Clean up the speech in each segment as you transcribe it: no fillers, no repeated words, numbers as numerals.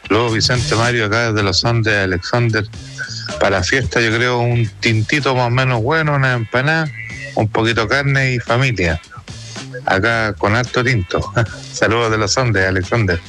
Luego Vicente Mario acá desde los Andes, Alexander. Para la fiesta yo creo un tintito más o menos bueno, una empanada, un poquito de carne y familia. Acá con alto tinto. Saludos de los Andes, Alexander.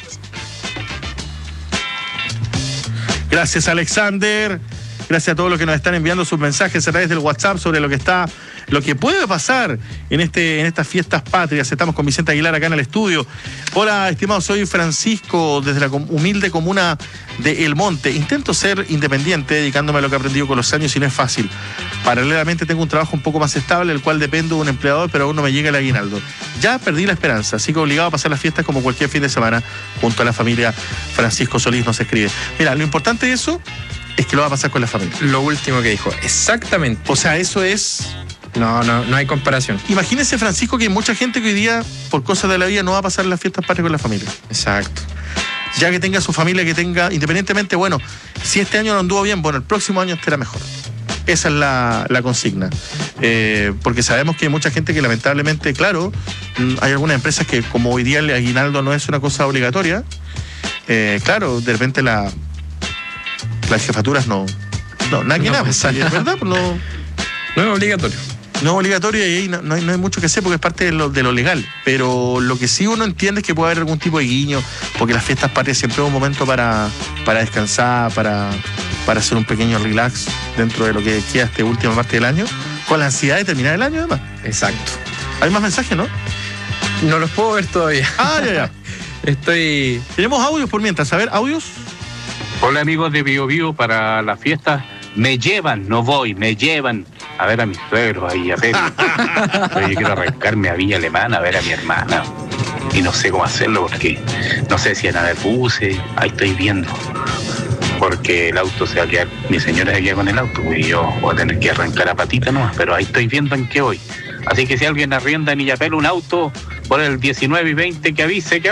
Gracias, Alexander. Gracias a todos los que nos están enviando sus mensajes a través del WhatsApp sobre lo que puede pasar en estas fiestas patrias. Estamos con Vicente Aguilar acá en el estudio. Hola, estimados, soy Francisco desde la humilde comuna de El Monte. Intento ser independiente, dedicándome a lo que he aprendido con los años y no es fácil. Paralelamente tengo un trabajo un poco más estable, el cual dependo de un empleador, pero aún no me llega el aguinaldo. Ya perdí la esperanza, así que obligado a pasar las fiestas como cualquier fin de semana junto a la familia. Francisco Solís nos escribe. Mira, lo importante de eso es que lo va a pasar con la familia. Lo último que dijo, exactamente. O sea, eso es... No hay comparación. Imagínese, Francisco, que hay mucha gente que hoy día, por cosas de la vida, no va a pasar las fiestas patrias con la familia. Exacto. Ya que tenga su familia, que tenga, independientemente, bueno, si este año no anduvo bien, bueno, el próximo año estará mejor. Esa es la consigna. Porque sabemos que hay mucha gente que lamentablemente, claro, hay algunas empresas que como hoy día el aguinaldo no es una cosa obligatoria, claro, de repente las jefaturas no nada que nada, ¿verdad? No es obligatorio. No es obligatorio y ahí no hay mucho que hacer porque es parte de lo legal. Pero lo que sí uno entiende es que puede haber algún tipo de guiño, porque las fiestas patrias siempre es un momento para descansar, para hacer un pequeño relax dentro de lo que queda esta última parte del año, con la ansiedad de terminar el año además. Exacto. Hay más mensajes, ¿no? No los puedo ver todavía. Ya. Tenemos audios por mientras. A ver, audios. Hola amigos de Bio Bio, para la fiesta me llevan a ver a mis suegros ahí a ver. Pero yo quiero arrancarme a Villa Alemana a ver a mi hermana y no sé cómo hacerlo porque no sé si van a haber buses, ahí estoy viendo, porque el auto se va a quedar, mi señora se queda con el auto y yo voy a tener que arrancar a patita nomás, pero ahí estoy viendo en qué voy. Así que si alguien arrienda en Illapel un auto por el 19 y 20, que avise.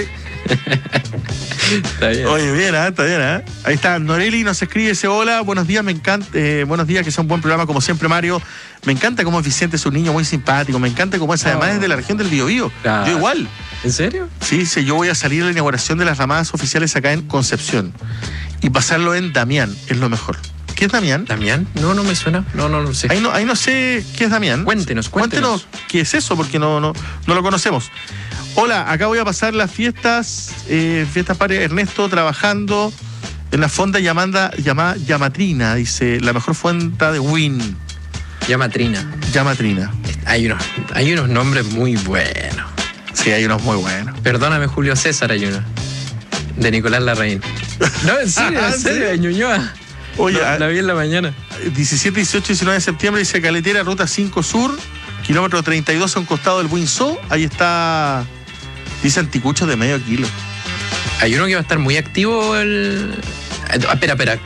Está bien. Oye, bien, está bien, Ahí está, Noreli nos escribe, dice, hola, buenos días, me encanta, buenos días, que sea un buen programa como siempre, Mario. Me encanta cómo es Vicente, es un niño muy simpático, me encanta cómo es, además es de la región del Biobío. Claro. Yo igual. ¿En serio? Sí, yo voy a salir a la inauguración de las ramadas oficiales acá en Concepción y pasarlo en Damián, es lo mejor. ¿Qué es Damián? ¿Damián? No me suena. No lo sé. Ahí no sé qué es Damián. Cuéntenos. ¿Qué es eso? Porque no lo conocemos. Hola, acá voy a pasar las fiestas patrias. Ernesto trabajando en la fonda llamada Llamatrina, dice, la mejor fonda de Win. Llamatrina. Hay unos nombres muy buenos. Sí, hay unos muy buenos. Perdóname, Julio César, hay uno. De Nicolás Larraín. No, en serio, de Ñuñoa. Oye, la vi en la mañana. 17, 18 y 19 de septiembre, dice Caletera, ruta 5 Sur, kilómetro 32 a un costado del Buinzó. Ahí está, dice anticuchos de medio kilo. Hay uno que va a estar muy activo Espera.